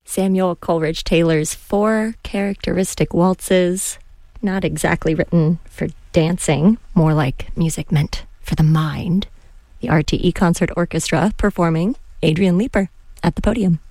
Samuel Coleridge Taylor's Four Characteristic Waltzes, not exactly written for dancing, more like music meant for the mind. The RTE Concert Orchestra performing Adrian Leeper at the podium.